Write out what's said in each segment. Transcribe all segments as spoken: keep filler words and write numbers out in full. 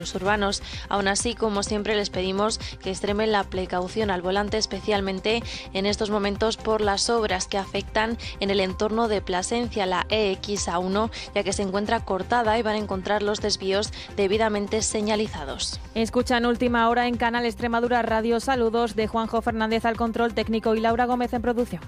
Los urbanos. Aún así, como siempre, les pedimos que extremen la precaución al volante, especialmente en estos momentos por las obras que afectan en el entorno de Plasencia, la E X A uno, ya que se encuentra cortada y van a encontrar los desvíos debidamente señalizados. Escuchan Última Hora en Canal Extremadura Radio. Saludos de Juanjo Fernández al control técnico y Laura Gómez en producción.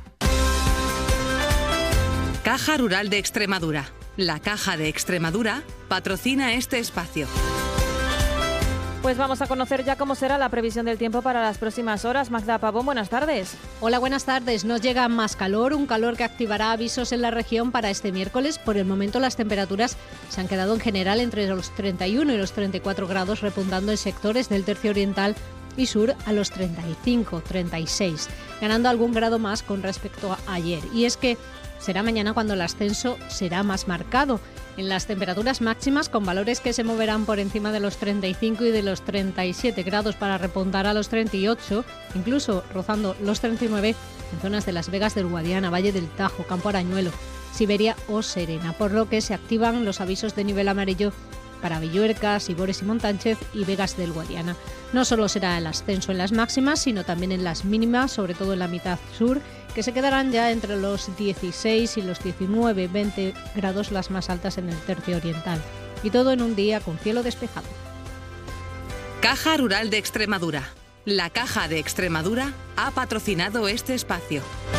Caja Rural de Extremadura. La Caja de Extremadura patrocina este espacio. Pues vamos a conocer ya cómo será la previsión del tiempo para las próximas horas. Magda Pavón, buenas tardes. Hola, buenas tardes. Nos llega más calor, un calor que activará avisos en la región para este miércoles. Por el momento las temperaturas se han quedado en general entre los treinta y uno y los treinta y cuatro grados, repuntando en sectores del tercio oriental y sur a los treinta y cinco, treinta y seis, ganando algún grado más con respecto a ayer. Y es que será mañana cuando el ascenso será más marcado. En las temperaturas máximas, con valores que se moverán por encima de los treinta y cinco y de los treinta y siete grados para repuntar a los treinta y ocho, incluso rozando los treinta y nueve en zonas de Las Vegas del Guadiana, Valle del Tajo, Campo Arañuelo, Siberia o Serena, por lo que se activan los avisos de nivel amarillo para Villuerca, Sibores y Montánchez y Vegas del Guadiana. No solo será el ascenso en las máximas, sino también en las mínimas, sobre todo en la mitad sur, que se quedarán ya entre los dieciséis y los diecinueve, veinte grados las más altas en el tercio oriental. Y todo en un día con cielo despejado. Caja Rural de Extremadura. La Caja de Extremadura ha patrocinado este espacio.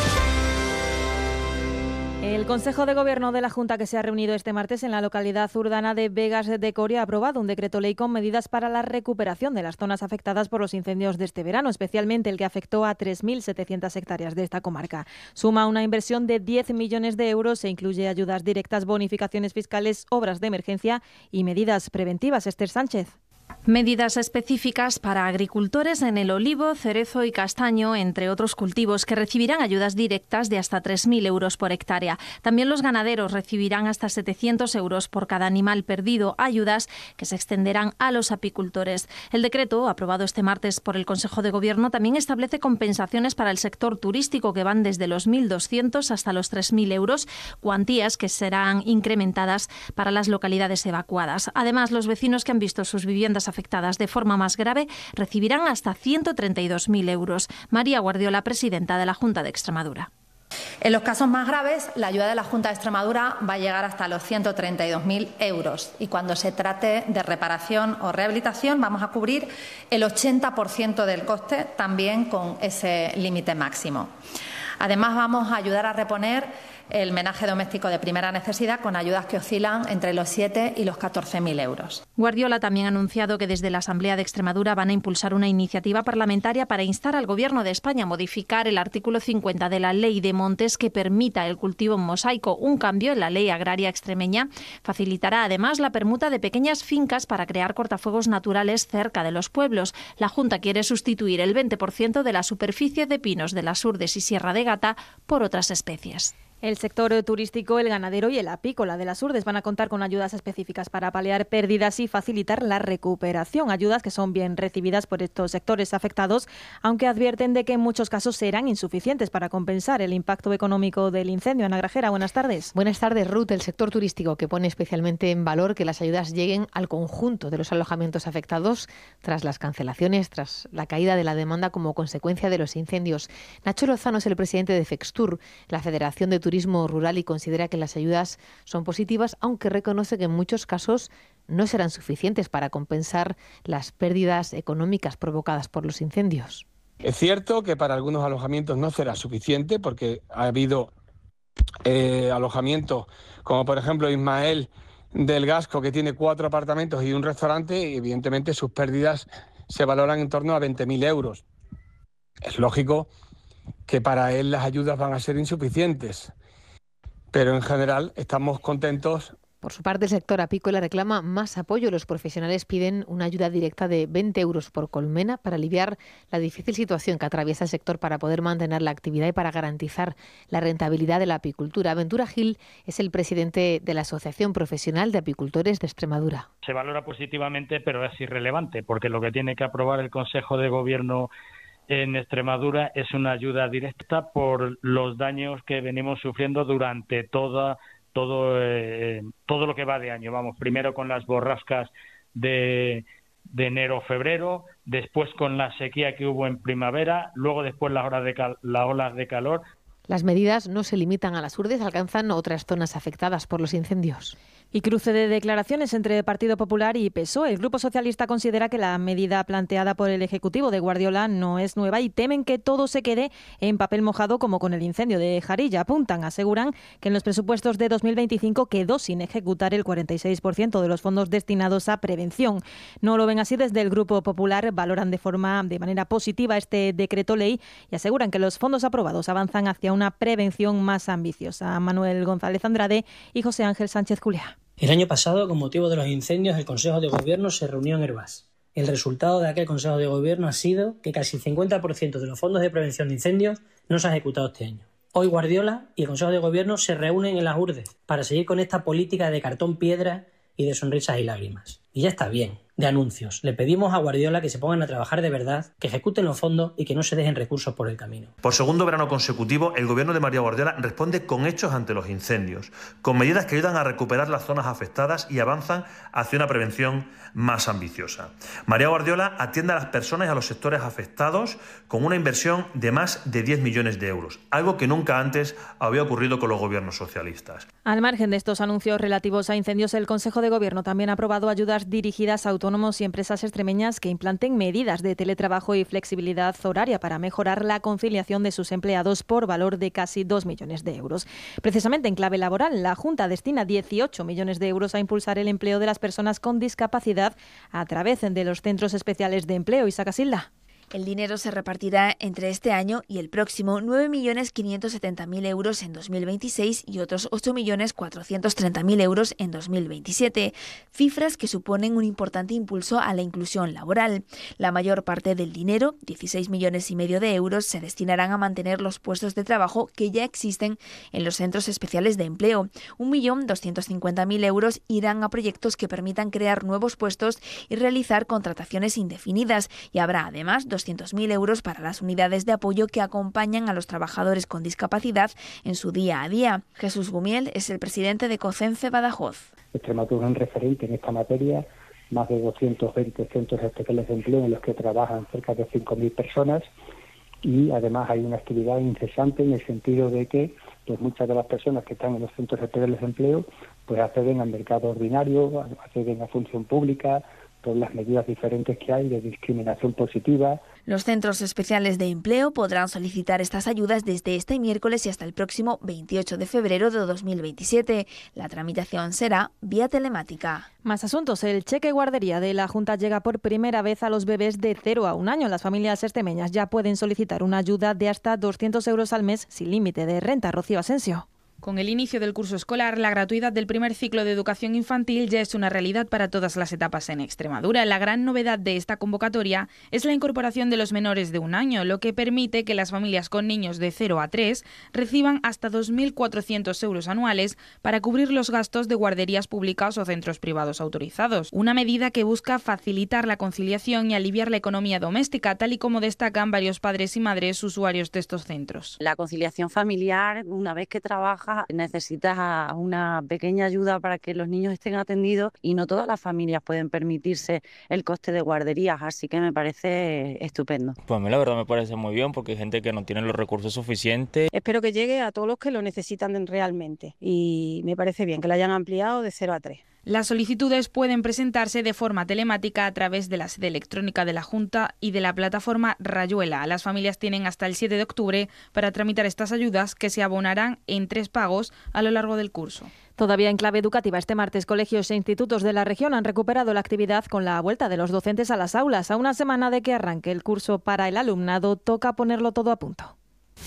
El Consejo de Gobierno de la Junta, que se ha reunido este martes en la localidad urdana de Vegas de Coria, ha aprobado un decreto ley con medidas para la recuperación de las zonas afectadas por los incendios de este verano, especialmente el que afectó a tres mil setecientas hectáreas de esta comarca. Suma una inversión de diez millones de euros e incluye ayudas directas, bonificaciones fiscales, obras de emergencia y medidas preventivas. Esther Sánchez. Medidas específicas para agricultores en el olivo, cerezo y castaño, entre otros cultivos, que recibirán ayudas directas de hasta tres mil euros por hectárea. También los ganaderos recibirán hasta setecientos euros por cada animal perdido, ayudas que se extenderán a los apicultores. El decreto, aprobado este martes por el Consejo de Gobierno, también establece compensaciones para el sector turístico que van desde los mil doscientos hasta los tres mil euros, cuantías que serán incrementadas para las localidades evacuadas. Además, los vecinos que han visto sus viviendas afectadas de forma más grave recibirán hasta ciento treinta y dos mil euros. María Guardiola, presidenta de la Junta de Extremadura. En los casos más graves, la ayuda de la Junta de Extremadura va a llegar hasta los ciento treinta y dos mil euros y cuando se trate de reparación o rehabilitación vamos a cubrir el ochenta por ciento del coste también con ese límite máximo. Además, vamos a ayudar a reponer el menaje doméstico de primera necesidad con ayudas que oscilan entre los siete y los catorce mil euros. Guardiola también ha anunciado que desde la Asamblea de Extremadura van a impulsar una iniciativa parlamentaria para instar al Gobierno de España a modificar el artículo cincuenta de la Ley de Montes que permita el cultivo en mosaico. Un cambio en la ley agraria extremeña facilitará además la permuta de pequeñas fincas para crear cortafuegos naturales cerca de los pueblos. La Junta quiere sustituir el veinte por ciento de la superficie de pinos de las Urdes y Sierra de Gata por otras especies. El sector turístico, el ganadero y el apícola de las Urdes van a contar con ayudas específicas para paliar pérdidas y facilitar la recuperación. Ayudas que son bien recibidas por estos sectores afectados, aunque advierten de que en muchos casos serán insuficientes para compensar el impacto económico del incendio. Ana Grajera, buenas tardes. Buenas tardes, Ruth. El sector turístico que pone especialmente en valor que las ayudas lleguen al conjunto de los alojamientos afectados tras las cancelaciones, tras la caída de la demanda como consecuencia de los incendios. Nacho Lozano es el presidente de Fextur, la Federación de Turismo Rural, y considera que las ayudas son positivas, aunque reconoce que en muchos casos no serán suficientes para compensar las pérdidas económicas provocadas por los incendios. Es cierto que para algunos alojamientos no será suficiente porque ha habido eh, alojamientos como por ejemplo Ismael del Gasco, que tiene cuatro apartamentos y un restaurante, y evidentemente sus pérdidas se valoran en torno a veinte mil euros. Es lógico que para él las ayudas van a ser insuficientes, pero en general estamos contentos. Por su parte, el sector apícola reclama más apoyo. Los profesionales piden una ayuda directa de veinte euros por colmena para aliviar la difícil situación que atraviesa el sector para poder mantener la actividad y para garantizar la rentabilidad de la apicultura. Ventura Gil es el presidente de la Asociación Profesional de Apicultores de Extremadura. Se valora positivamente, pero es irrelevante, porque lo que tiene que aprobar el Consejo de Gobierno en Extremadura es una ayuda directa por los daños que venimos sufriendo durante toda todo eh, todo lo que va de año. Vamos, primero con las borrascas de de enero-febrero, después con la sequía que hubo en primavera, luego después las, horas de cal- las olas de calor. Las medidas no se limitan a las Urdes, alcanzan otras zonas afectadas por los incendios. Y cruce de declaraciones entre Partido Popular y P S O E. El Grupo Socialista considera que la medida planteada por el Ejecutivo de Guardiola no es nueva y temen que todo se quede en papel mojado como con el incendio de Jarilla. Apuntan, aseguran que en los presupuestos de dos mil veinticinco quedó sin ejecutar el cuarenta y seis por ciento de los fondos destinados a prevención. No lo ven así desde el Grupo Popular, valoran de forma de manera positiva este decreto ley y aseguran que los fondos aprobados avanzan hacia una prevención más ambiciosa. Manuel González Andrade y José Ángel Sánchez Culeá. El año pasado, con motivo de los incendios, el Consejo de Gobierno se reunió en Hervás. El resultado de aquel Consejo de Gobierno ha sido que casi el cincuenta por ciento de los fondos de prevención de incendios no se ha ejecutado este año. Hoy Guardiola y el Consejo de Gobierno se reúnen en las Urdes para seguir con esta política de cartón piedra y de sonrisas y lágrimas. Y ya está bien de anuncios. Le pedimos a Guardiola que se pongan a trabajar de verdad, que ejecuten los fondos y que no se dejen recursos por el camino. Por segundo verano consecutivo, el gobierno de María Guardiola responde con hechos ante los incendios, con medidas que ayudan a recuperar las zonas afectadas y avanzan hacia una prevención más ambiciosa. María Guardiola atiende a las personas y a los sectores afectados con una inversión de más de diez millones de euros, algo que nunca antes había ocurrido con los gobiernos socialistas. Al margen de estos anuncios relativos a incendios, el Consejo de Gobierno también ha aprobado ayudas dirigidas a autónomos y empresas extremeñas que implanten medidas de teletrabajo y flexibilidad horaria para mejorar la conciliación de sus empleados por valor de casi dos millones de euros. Precisamente en clave laboral, la Junta destina dieciocho millones de euros a impulsar el empleo de las personas con discapacidad a través de los centros especiales de empleo. Isaac Casilda. El dinero se repartirá entre este año y el próximo nueve millones quinientos setenta mil euros en dos mil veintiséis y otros ocho millones cuatrocientos treinta mil euros en dos mil veintisiete, cifras que suponen un importante impulso a la inclusión laboral. La mayor parte del dinero, dieciséis millones y medio de euros, se destinarán a mantener los puestos de trabajo que ya existen en los centros especiales de empleo. un millón doscientos cincuenta mil euros irán a proyectos que permitan crear nuevos puestos y realizar contrataciones indefinidas, y habrá además doscientos mil euros para las unidades de apoyo que acompañan a los trabajadores con discapacidad en su día a día. Jesús Gumiel es el presidente de COCENFE Badajoz. Extremadura es un referente en esta materia, más de doscientos veinte centros especiales de empleo en los que trabajan cerca de cinco mil personas y además hay una actividad incesante en el sentido de que pues muchas de las personas que están en los centros especiales de empleo pues acceden al mercado ordinario, acceden a función pública, por las medidas diferentes que hay de discriminación positiva. Los centros especiales de empleo podrán solicitar estas ayudas desde este miércoles y hasta el próximo veintiocho de febrero de dos mil veintisiete. La tramitación será vía telemática. Más asuntos. El cheque guardería de la Junta llega por primera vez a los bebés de cero a un año. Las familias extremeñas ya pueden solicitar una ayuda de hasta doscientos euros al mes sin límite de renta. Rocío Asensio. Con el inicio del curso escolar, la gratuidad del primer ciclo de educación infantil ya es una realidad para todas las etapas en Extremadura. La gran novedad de esta convocatoria es la incorporación de los menores de un año, lo que permite que las familias con niños de cero a tres reciban hasta dos mil cuatrocientos euros anuales para cubrir los gastos de guarderías públicas o centros privados autorizados. Una medida que busca facilitar la conciliación y aliviar la economía doméstica, tal y como destacan varios padres y madres usuarios de estos centros. La conciliación familiar, una vez que trabaja, necesitas una pequeña ayuda para que los niños estén atendidos y no todas las familias pueden permitirse el coste de guarderías, así que me parece estupendo. Pues a mí la verdad me parece muy bien porque hay gente que no tiene los recursos suficientes. Espero que llegue a todos los que lo necesitan realmente y me parece bien que lo hayan ampliado de cero a tres. Las solicitudes pueden presentarse de forma telemática a través de la sede electrónica de la Junta y de la plataforma Rayuela. Las familias tienen hasta el siete de octubre para tramitar estas ayudas que se abonarán en tres pagos a lo largo del curso. Todavía en clave educativa, este martes colegios e institutos de la región han recuperado la actividad con la vuelta de los docentes a las aulas. A una semana de que arranque el curso para el alumnado, toca ponerlo todo a punto.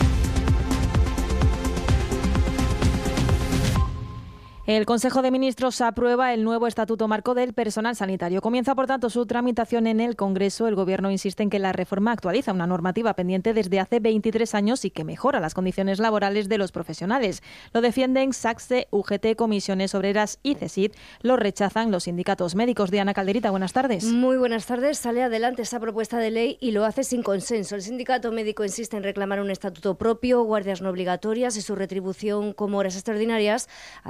El Consejo de Ministros aprueba el nuevo Estatuto Marco del Personal Sanitario. Comienza, por tanto, su tramitación en el Congreso. El Gobierno insiste en que la reforma actualiza una normativa pendiente desde hace veintitrés años y que mejora las condiciones laborales de los profesionales. Lo defienden SACSE, U G T, Comisiones Obreras y CESID. Lo rechazan los sindicatos médicos. Diana Calderita, buenas tardes. Muy buenas tardes. Sale adelante esa propuesta de ley y lo hace sin consenso. El sindicato médico insiste en reclamar un estatuto propio, guardias no obligatorias y su retribución como horas extraordinarias, además de la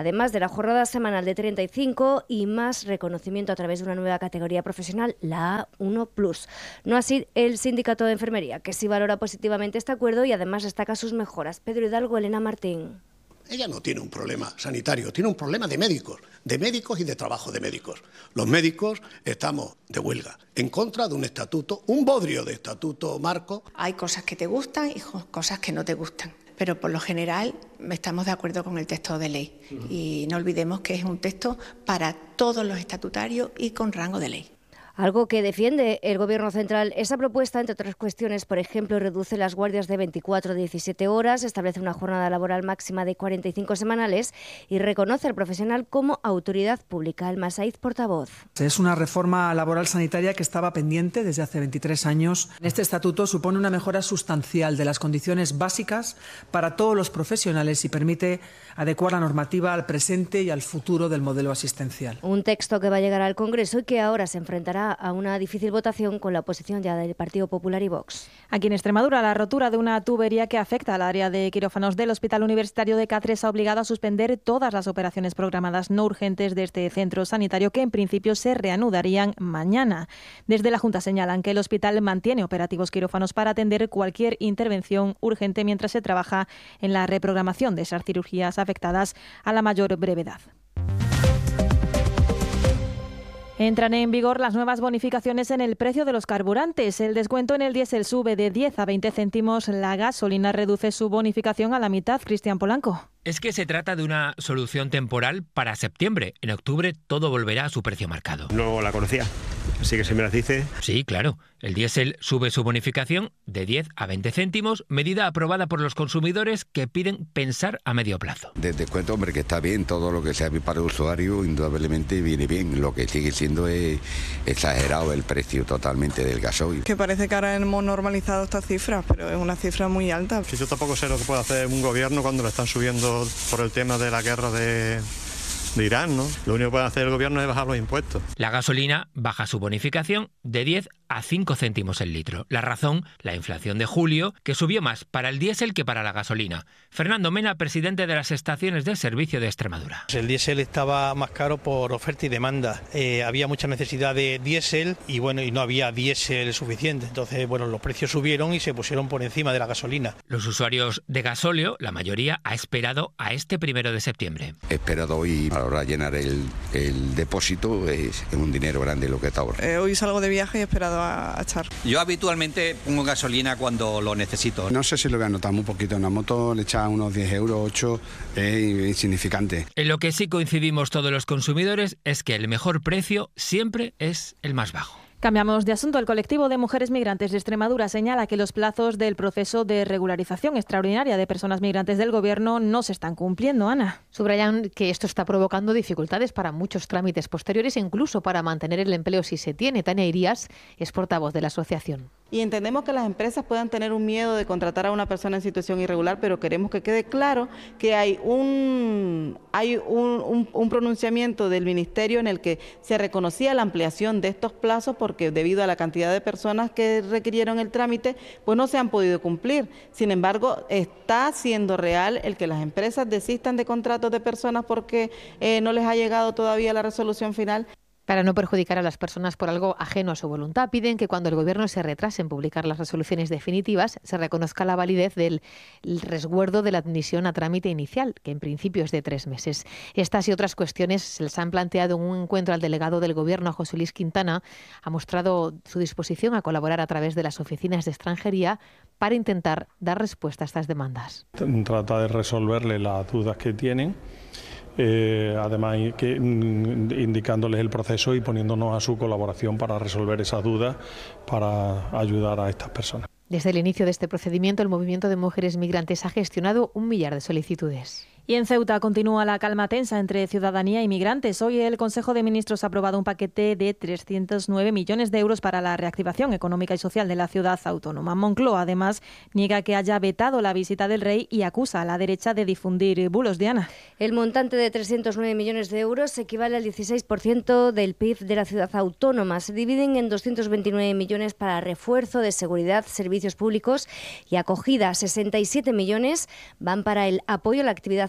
la jornada semanal de treinta y cinco y más reconocimiento a través de una nueva categoría profesional, la A uno plus. No así el sindicato de enfermería, que sí valora positivamente este acuerdo y además destaca sus mejoras. Pedro Hidalgo, Elena Martín. Ella no tiene un problema sanitario, tiene un problema de médicos, de médicos y de trabajo de médicos. Los médicos estamos de huelga, en contra de un estatuto, un bodrio de estatuto marco. Hay cosas que te gustan y cosas que no te gustan, pero por lo general estamos de acuerdo con el texto de ley. Uh-huh. Y no olvidemos que es un texto para todos los estatutarios y con rango de ley. Algo que defiende el Gobierno central. Esa propuesta, entre otras cuestiones, por ejemplo, reduce las guardias de veinticuatro a diecisiete horas, establece una jornada laboral máxima de cuarenta y cinco semanales y reconoce al profesional como autoridad pública. Alma Saiz, portavoz. Es una reforma laboral sanitaria que estaba pendiente desde hace veintitrés años. Este estatuto supone una mejora sustancial de las condiciones básicas para todos los profesionales y permite adecuar la normativa al presente y al futuro del modelo asistencial. Un texto que va a llegar al Congreso y que ahora se enfrentará a una difícil votación con la oposición ya del Partido Popular y Vox. Aquí en Extremadura, la rotura de una tubería que afecta al área de quirófanos del Hospital Universitario de Cáceres ha obligado a suspender todas las operaciones programadas no urgentes de este centro sanitario, que en principio se reanudarían mañana. Desde la Junta señalan que el hospital mantiene operativos quirófanos para atender cualquier intervención urgente mientras se trabaja en la reprogramación de esas cirugías afectadas a la mayor brevedad. Entran en vigor las nuevas bonificaciones en el precio de los carburantes. El descuento en el diésel sube de diez a veinte céntimos. La gasolina reduce su bonificación a la mitad. Cristian Polanco. Es que se trata de una solución temporal para septiembre. En octubre todo volverá a su precio marcado. No la conocía, así que se me las dice. Sí, claro. El diésel sube su bonificación de diez a veinte céntimos, medida aprobada por los consumidores que piden pensar a medio plazo. De descuento, hombre, que está bien, todo lo que sea para el usuario indudablemente viene bien. Lo que sigue siendo es exagerado el precio totalmente del gasoil. Que parece que ahora hemos normalizado estas cifras, pero es una cifra muy alta. Que yo tampoco sé lo que puede hacer un gobierno cuando lo están subiendo por el tema de la guerra de... de Irán, ¿no? Lo único que puede hacer el gobierno es bajar los impuestos. La gasolina baja su bonificación de diez a cinco céntimos el litro. La razón, la inflación de julio, que subió más para el diésel que para la gasolina. Fernando Mena, presidente de las estaciones de servicio de Extremadura. El diésel estaba más caro por oferta y demanda. Eh, había mucha necesidad de diésel y bueno, y no había diésel suficiente. Entonces, bueno, los precios subieron y se pusieron por encima de la gasolina. Los usuarios de gasóleo, la mayoría, ha esperado a este primero de septiembre. He esperado hoy a la hora de llenar el, el depósito, es, es un dinero grande lo que está ahora. Eh, hoy salgo de viaje y he esperado a, a echar. Yo habitualmente pongo gasolina cuando lo necesito. No sé si lo voy a notar muy poquito. Una moto le echa unos diez euros, ocho, es insignificante. En lo que sí coincidimos todos los consumidores es que el mejor precio siempre es el más bajo. Cambiamos de asunto. El colectivo de mujeres migrantes de Extremadura señala que los plazos del proceso de regularización extraordinaria de personas migrantes del Gobierno no se están cumpliendo. Ana. Subrayan que esto está provocando dificultades para muchos trámites posteriores e incluso para mantener el empleo si se tiene. Tania Irías es portavoz de la asociación. Y entendemos que las empresas puedan tener un miedo de contratar a una persona en situación irregular, pero queremos que quede claro que hay un, hay un, un, un pronunciamiento del Ministerio en el que se reconocía la ampliación de estos plazos porque debido a la cantidad de personas que requirieron el trámite, pues no se han podido cumplir. Sin embargo, está siendo real el que las empresas desistan de contratos de personas porque eh, no les ha llegado todavía la resolución final. Para no perjudicar a las personas por algo ajeno a su voluntad, piden que cuando el Gobierno se retrase en publicar las resoluciones definitivas, se reconozca la validez del resguardo de la admisión a trámite inicial, que en principio es de tres meses. Estas y otras cuestiones se les han planteado en un encuentro al delegado del Gobierno, José Luis Quintana. Ha mostrado su disposición a colaborar a través de las oficinas de extranjería para intentar dar respuesta a estas demandas. Trata de resolverle las dudas que tienen. Eh, además que, indicándoles el proceso y poniéndonos a su colaboración para resolver esas dudas, para ayudar a estas personas. Desde el inicio de este procedimiento, el movimiento de mujeres migrantes ha gestionado un millar de solicitudes. Y en Ceuta continúa la calma tensa entre ciudadanía y migrantes. Hoy el Consejo de Ministros ha aprobado un paquete de trescientos nueve millones de euros para la reactivación económica y social de la ciudad autónoma. Moncloa, además, niega que haya vetado la visita del rey y acusa a la derecha de difundir bulos. Diana. El montante de trescientos nueve millones de euros equivale al dieciséis por ciento del P I B de la ciudad autónoma. Se dividen en doscientos veintinueve millones para refuerzo de seguridad, servicios públicos y acogida. sesenta y siete millones van para el apoyo a la actividad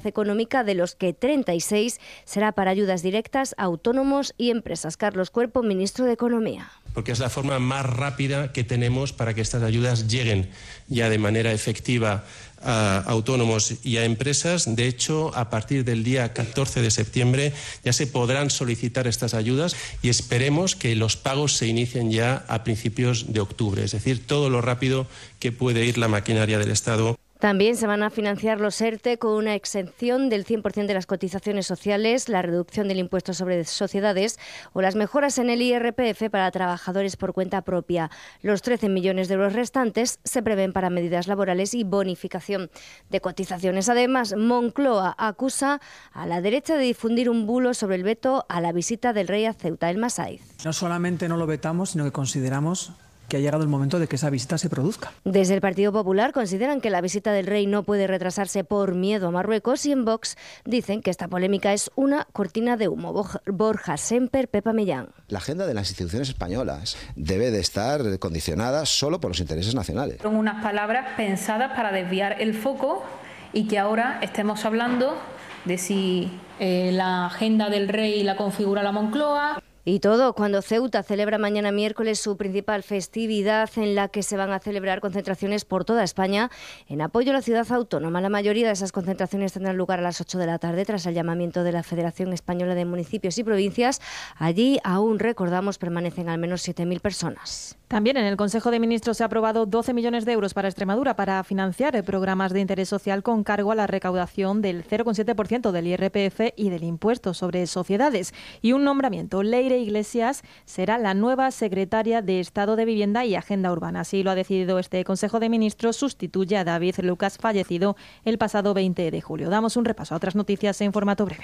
económica, de los que treinta y seis será para ayudas directas a autónomos y empresas. Carlos Cuerpo, ministro de Economía. Porque es la forma más rápida que tenemos para que estas ayudas lleguen ya de manera efectiva a autónomos y a empresas. De hecho, a partir del día catorce de septiembre ya se podrán solicitar estas ayudas y esperemos que los pagos se inicien ya a principios de octubre, es decir, todo lo rápido que puede ir la maquinaria del Estado. También se van a financiar los ERTE con una exención del cien por ciento de las cotizaciones sociales, la reducción del impuesto sobre sociedades o las mejoras en el I R P F para trabajadores por cuenta propia. Los trece millones de euros restantes se prevén para medidas laborales y bonificación de cotizaciones. Además, Moncloa acusa a la derecha de difundir un bulo sobre el veto a la visita del rey a Ceuta, el Masaiz. No solamente no lo vetamos, sino que consideramos que ha llegado el momento de que esa visita se produzca. Desde el Partido Popular consideran que la visita del rey no puede retrasarse por miedo a Marruecos y en Vox dicen que esta polémica es una cortina de humo. Borja Semper, Pepa Millán. La agenda de las instituciones españolas debe de estar condicionada solo por los intereses nacionales. Son unas palabras pensadas para desviar el foco y que ahora estemos hablando de si eh, la agenda del rey la configura la Moncloa. Y todo cuando Ceuta celebra mañana miércoles su principal festividad, en la que se van a celebrar concentraciones por toda España en apoyo a la ciudad autónoma. La mayoría de esas concentraciones tendrán lugar a las ocho de la tarde tras el llamamiento de la Federación Española de Municipios y Provincias. Allí, aún recordamos, permanecen al menos siete mil personas. También en el Consejo de Ministros se ha aprobado doce millones de euros para Extremadura para financiar programas de interés social con cargo a la recaudación del cero coma siete por ciento del I R P F y del impuesto sobre sociedades. Y un nombramiento. Leire Iglesias será la nueva secretaria de Estado de Vivienda y Agenda Urbana. Así lo ha decidido este Consejo de Ministros. Sustituye a David Lucas, fallecido el pasado veinte de julio. Damos un repaso a otras noticias en formato breve.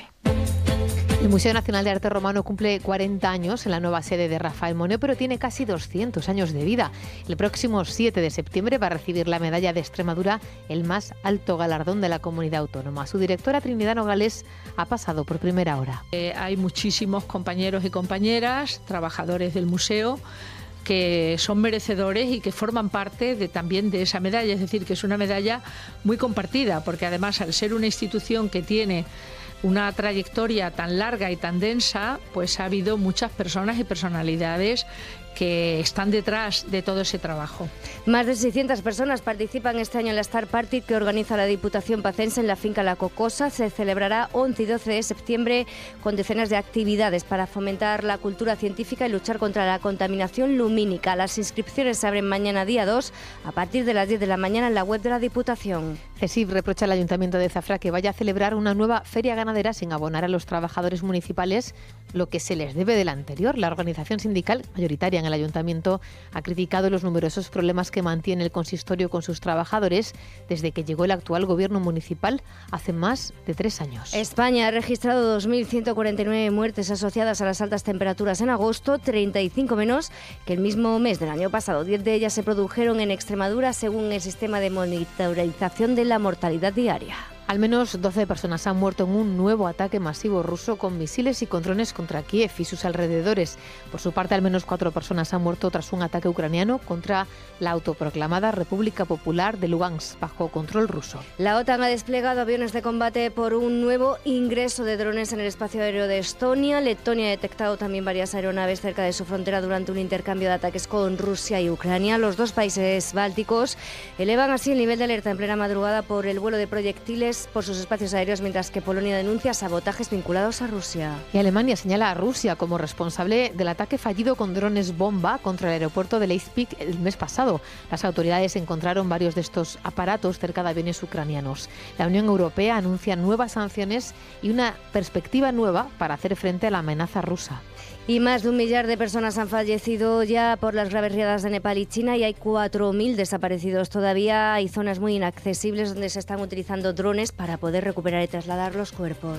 El Museo Nacional de Arte Romano cumple cuarenta años en la nueva sede de Rafael Moneo, pero tiene casi doscientos años de vida. El próximo siete de septiembre va a recibir la Medalla de Extremadura, el más alto galardón de la comunidad autónoma. Su directora, Trinidad Nogales, ha pasado por primera hora. Eh, hay muchísimos compañeros y compañeras, trabajadores del museo, que son merecedores y que forman parte de, también de esa medalla. Es decir, que es una medalla muy compartida, porque además, al ser una institución que tiene una trayectoria tan larga y tan densa, pues ha habido muchas personas y personalidades que están detrás de todo ese trabajo. Más de seiscientas personas participan este año en la Star Party que organiza la Diputación Pacense en la finca La Cocosa. Se celebrará once y doce de septiembre con decenas de actividades para fomentar la cultura científica y luchar contra la contaminación lumínica. Las inscripciones se abren mañana día dos a partir de las diez de la mañana en la web de la Diputación. CESIF reprocha al Ayuntamiento de Zafra que vaya a celebrar una nueva feria ganadera sin abonar a los trabajadores municipales lo que se les debe de la anterior. La organización sindical mayoritaria en el Ayuntamiento ha criticado los numerosos problemas que mantiene el consistorio con sus trabajadores desde que llegó el actual gobierno municipal hace más de tres años. España ha registrado dos mil ciento cuarenta y nueve muertes asociadas a las altas temperaturas en agosto, treinta y cinco menos que el mismo mes del año pasado. diez de ellas se produjeron en Extremadura, según el sistema de monitorización de la mortalidad diaria. Al menos doce personas han muerto en un nuevo ataque masivo ruso con misiles y con drones contra Kiev y sus alrededores. Por su parte, al menos cuatro personas han muerto tras un ataque ucraniano contra la autoproclamada República Popular de Lugansk, bajo control ruso. La OTAN ha desplegado aviones de combate por un nuevo ingreso de drones en el espacio aéreo de Estonia. Letonia ha detectado también varias aeronaves cerca de su frontera durante un intercambio de ataques con Rusia y Ucrania. Los dos países bálticos elevan así el nivel de alerta en plena madrugada por el vuelo de proyectiles por sus espacios aéreos, mientras que Polonia denuncia sabotajes vinculados a Rusia. Y Alemania señala a Rusia como responsable del ataque fallido con drones bomba contra el aeropuerto de Leipzig el mes pasado. Las autoridades encontraron varios de estos aparatos cerca de aviones ucranianos. La Unión Europea anuncia nuevas sanciones y una perspectiva nueva para hacer frente a la amenaza rusa. Y más de un millar de personas han fallecido ya por las graves riadas de Nepal y China y hay cuatro mil desaparecidos. Todavía hay zonas muy inaccesibles donde se están utilizando drones para poder recuperar y trasladar los cuerpos.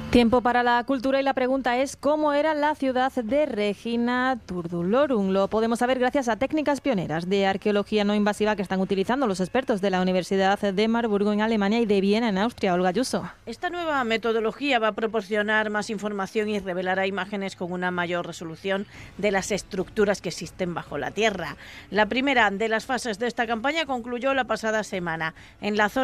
Tiempo para la cultura y la pregunta es ¿cómo era la ciudad de Regina Turdulorum? Lo podemos saber gracias a técnicas pioneras de arqueología no invasiva que están utilizando los expertos de la Universidad de Marburgo en Alemania y de Viena en Austria. Olga Ayuso. Esta nueva metodología va a proporcionar más información y revelará imágenes con una mayor resolución de las estructuras que existen bajo la tierra. La primera de las fases de esta campaña concluyó la pasada semana. En la zona